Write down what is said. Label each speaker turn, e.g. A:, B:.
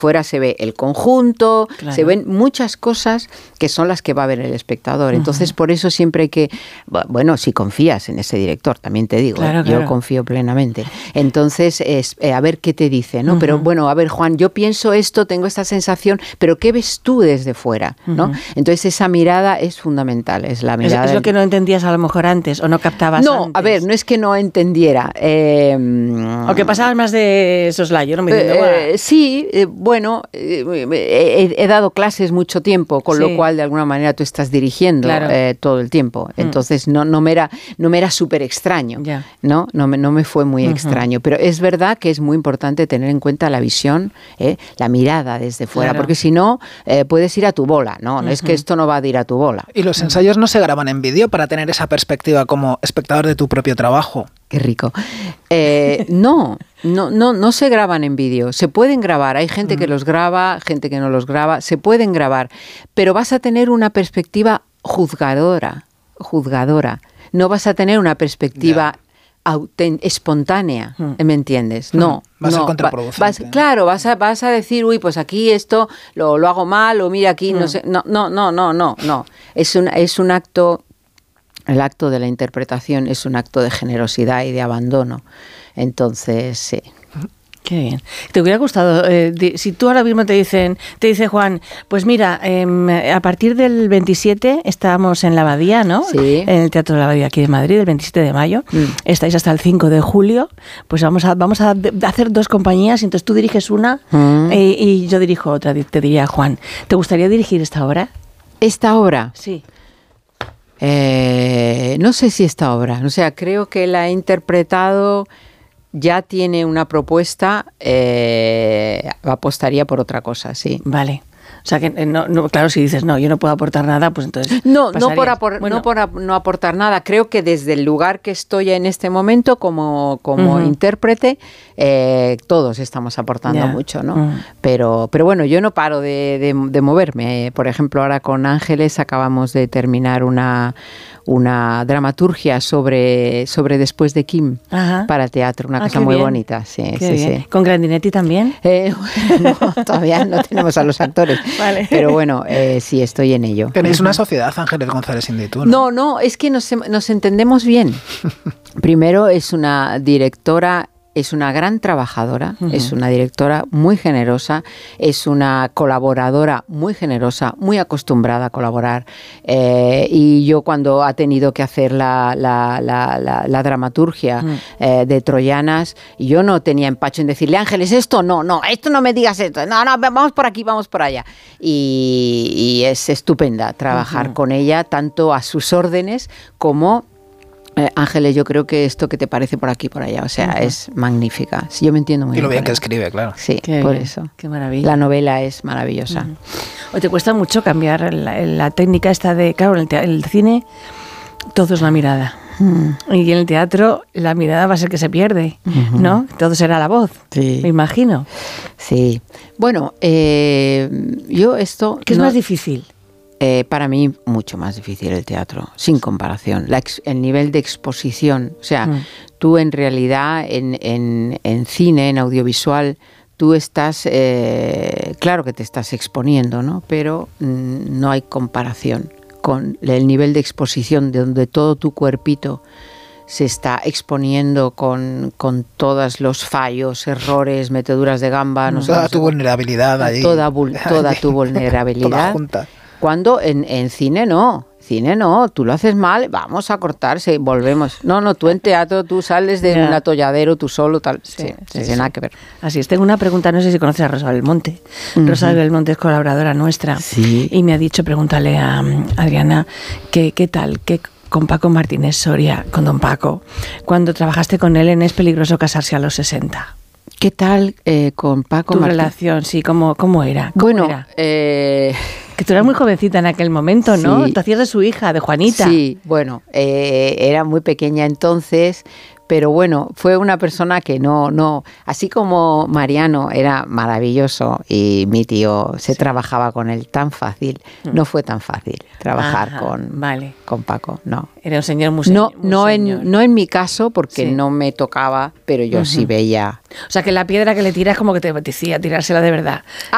A: Fuera se ve el conjunto,
B: claro.
A: se ven muchas cosas que son las que va a ver el espectador. Entonces, por eso siempre hay que... Bueno, si confías en ese director, también te digo,
B: claro,
A: yo confío plenamente. Entonces, a ver qué te dice, ¿no? Pero bueno, a ver, Juan, yo pienso esto, tengo esta sensación, pero ¿qué ves tú desde fuera? ¿No? Entonces, esa mirada es fundamental, es la mirada...
B: ¿Es lo que no entendías a lo mejor antes o no captabas
A: No,
B: antes?
A: A ver, no es que no entendiera.
B: O que pasabas más de soslayo, ¿no?
A: Sí, bueno, he dado clases mucho tiempo, con lo cual de alguna manera tú estás dirigiendo todo el tiempo. Entonces no me era súper extraño, ¿no? No me fue muy extraño. Pero es verdad que es muy importante tener en cuenta la visión, la mirada desde fuera, porque si no, puedes ir a tu bola, ¿no? Es que esto no va a ir a tu bola.
C: ¿Y los ensayos no se graban en vídeo para tener esa perspectiva como espectador de tu propio trabajo?
A: Qué rico. No se graban en vídeo. Se pueden grabar. Hay gente que los graba, gente que no los graba. Se pueden grabar. Pero vas a tener una perspectiva juzgadora. No vas a tener una perspectiva espontánea. ¿Me entiendes? No.
C: Va a ser contraproducente.
A: Claro, vas a decir, uy, pues aquí esto lo hago mal, o mira aquí, no sé. No. Es un acto... El acto de la interpretación es un acto de generosidad y de abandono. Entonces, sí.
B: Qué bien. ¿Te hubiera gustado, si tú ahora mismo te dice Juan, pues mira, a partir del 27 estábamos en la Abadía, ¿no?
A: Sí.
B: En el Teatro de la Abadía aquí de Madrid, el 27 de mayo. Estáis hasta el 5 de julio. Pues vamos a hacer 2 compañías, y entonces tú diriges una y yo dirijo otra. Te diría, Juan, ¿te gustaría dirigir esta obra?
A: ¿Esta obra?
B: Sí.
A: No sé si esta obra, o sea, creo que la he interpretado, ya tiene una propuesta, apostaría por otra cosa, sí.
B: Vale. O sea, que no, claro, si dices, no, yo no puedo aportar nada, pues entonces
A: no por no aportar nada. Creo que desde el lugar que estoy en este momento como intérprete, todos estamos aportando mucho, ¿no? Pero bueno, yo no paro de moverme. Por ejemplo, ahora con Ángeles acabamos de terminar una dramaturgia sobre Después de Kim para teatro, una cosa muy bonita. Sí.
B: ¿Con Grandinetti también?
A: No, todavía no tenemos a los actores.
B: Vale.
A: Pero bueno, sí, estoy en ello.
C: Tenéis una sociedad, Ángeles González Indytun, ¿no?
A: No, es que nos entendemos bien. Primero, es una directora... Es una gran trabajadora, es una directora muy generosa, es una colaboradora muy generosa, muy acostumbrada a colaborar. Y yo cuando ha tenido que hacer la dramaturgia de Troyanas, yo no tenía empacho en decirle, Ángeles, esto no me digas esto, no, vamos por aquí, vamos por allá. Y es estupenda trabajar con ella, tanto a sus órdenes como... Ángeles, yo creo que esto que te parece por aquí por allá, o sea, es magnífica. Sí, yo me entiendo muy bien.
C: Y lo bien que escribe, claro.
A: Sí,
B: qué
A: por
B: bien,
A: eso.
B: Qué maravilla.
A: La novela es maravillosa.
B: ¿O te cuesta mucho cambiar la técnica esta de, claro, en el cine todo es la mirada. Y en el teatro la mirada va a ser que se pierde, ¿no? Todo será la voz, me imagino.
A: Sí. Bueno, yo esto...
B: ¿Qué es más difícil?
A: Para mí mucho más difícil el teatro, sin comparación. El nivel de exposición, o sea, tú en realidad en cine, en audiovisual, tú estás, claro que te estás exponiendo, ¿no? Pero no hay comparación con el nivel de exposición de donde todo tu cuerpito se está exponiendo con todos los fallos, errores, meteduras de gamba. No
C: toda tu vulnerabilidad ahí.
A: Toda tu vulnerabilidad.
C: Toda junta.
A: Cuando en cine no, tú lo haces mal, vamos a cortarse, volvemos. No, tú en teatro, tú sales de un atolladero, tú solo, tal. Sí, nada que ver.
B: Así es, tengo una pregunta, no sé si conoces a Rosa Belmonte. Rosa Belmonte es colaboradora nuestra.
A: Sí.
B: Y me ha dicho, pregúntale a Adriana, ¿qué tal? Con Paco Martínez Soria, con don Paco, cuando trabajaste con él en Es peligroso casarse a los 60.
A: ¿Qué tal con Paco
B: Martínez? Tu relación, sí, ¿cómo era?
A: Bueno,
B: que tú eras muy jovencita en aquel momento, ¿no? Sí. Te hacías de su hija, de Juanita.
A: Sí, bueno, era muy pequeña entonces, pero bueno, fue una persona que no, así como Mariano era maravilloso y mi tío se trabajaba con él tan fácil, no fue tan fácil trabajar con Paco, no.
B: Era un señor muy señor.
A: No en mi caso, porque no me tocaba, pero yo sí veía.
B: O sea, que la piedra que le tiras como que te decía tirársela de verdad.